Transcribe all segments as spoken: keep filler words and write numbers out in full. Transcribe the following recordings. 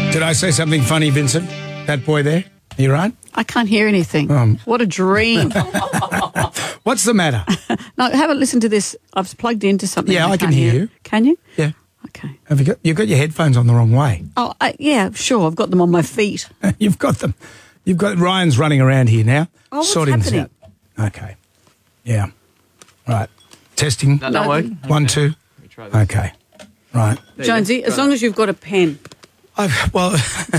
Did I say something funny, Vincent? That boy there? You right? I can't hear anything. Um. What a dream. What's the matter? No, have a listen to this. I've plugged into something. Yeah, I can't can hear you. Can you? Yeah. Okay. Have you got, you've got your headphones on the wrong way. Oh, I, yeah, sure. I've got them on my feet. You've got them. You've got Ryan's running around here now. Oh, what's sorting this happening? out. Okay. Yeah. Right. Testing. No, no, wait. One, two. Okay. Right. Jonesy, as long as you've got a pen. I've, well,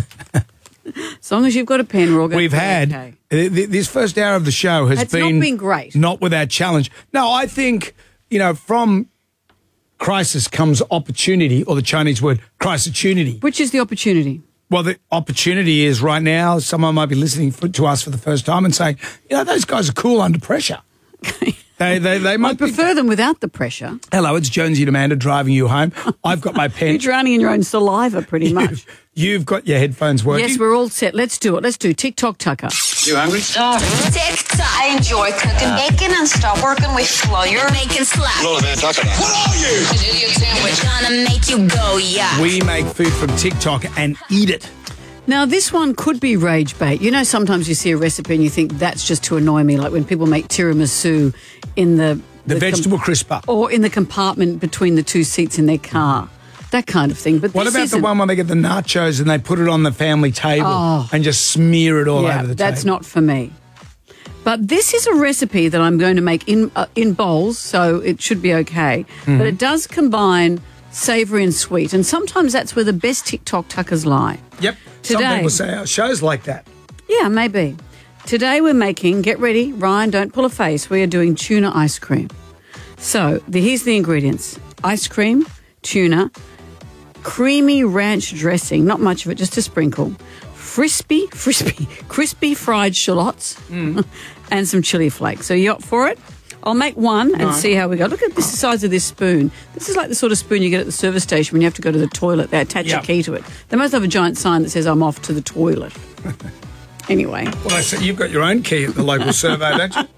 As long as you've got a pen, we're all going we've to be had okay. th- th- this first hour of the show has It's been not been great. Not without challenge. No, I think you know from crisis comes opportunity, or the Chinese word crisis-tunity. Which is the opportunity? Well, the opportunity is right now. Someone might be listening for, to us for the first time and saying, you know, those guys are cool under pressure. They, they, they I might be- prefer them without the pressure. Hello, it's Jonesy and Amanda driving you home. I've got my pen. You're drowning in your own saliva, pretty much. You've got your headphones working. Yes, we're all set. Let's do it. Let's do TikTok Tucker. You hungry? TikTok. I enjoy cooking bacon and stop working with flour. Making slap. What are you? Idiot sandwich. Gonna make you go, yeah. We make food from TikTok and eat it. Now, this one could be rage bait. You know, sometimes you see a recipe and you think that's just to annoy me, like when people make tiramisu in the... The, com- vegetable crisper. or in the compartment between the two seats in their car. That kind of thing. But What this about the isn't. one where they get the nachos and they put it on the family table Oh. and just smear it all Yeah, over the that's table? not for me. But this is a recipe that I'm going to make in uh, in bowls, so it should be okay. Mm-hmm. But it does combine savoury and sweet, and sometimes that's where the best TikTok tuckers lie. Yep. Some Today- people say our show's like that. Yeah, maybe. Today we're making, get ready, Ryan, don't pull a face, we are doing tuna ice cream. So the, here's the ingredients. Ice cream, tuna, creamy ranch dressing, not much of it, just a sprinkle, crispy, crispy, crispy fried shallots, and some chili flakes. So you up for it? I'll make one and see how we go. Look at this, the size of this spoon. This is like the sort of spoon you get at the service station when you have to go to the toilet. They attach Yep. a key to it. They must have a giant sign that says, I'm off to the toilet. Anyway, Well, I say you've got your own key at the local survey, don't you?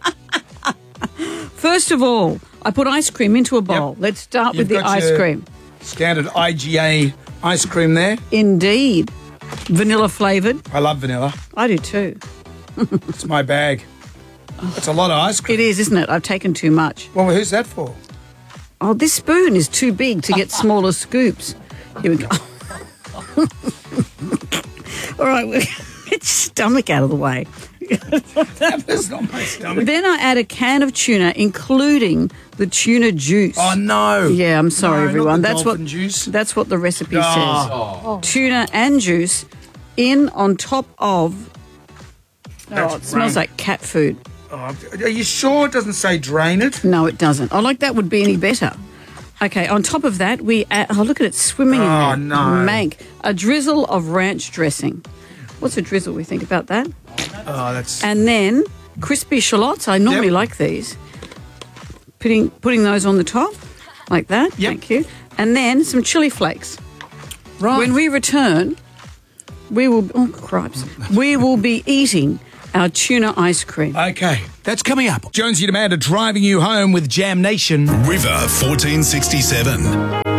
first of all, I put ice cream into a bowl. Yep. Let's start You've with the got ice your- cream. Standard I G A ice cream there. Indeed. Vanilla flavoured. I love vanilla. I do too. It's my bag. It's a lot of ice cream. It is, isn't it? I've taken too much. Well, who's that for? Oh, this spoon is too big to get smaller scoops. Here we go. All right, get your stomach out of the way. That's not my stomach. Then I add a can of tuna, including the tuna juice. Oh, no. Yeah, I'm sorry, No, not everyone. the That's what dolphin juice. that's what the recipe Oh. says. Tuna and juice in on top of. Oh, That's it smells rank. like cat food. Oh, are you sure it doesn't say drain it? No, it doesn't. I like that would be any better. Okay, on top of that, we add, oh, look at it swimming in Oh, there. no. Mank. A drizzle of ranch dressing. What's a drizzle? We think about that. Oh, that's... And then crispy shallots. I normally Yep. like these. Putting putting those on the top, like that. Yep. Thank you. And then some chili flakes. right. When we return, we will. Oh, cripes. We will be eating our tuna ice cream. Okay, that's coming up. Jonesy and Amanda driving you home with Jam Nation. River fourteen sixty-seven.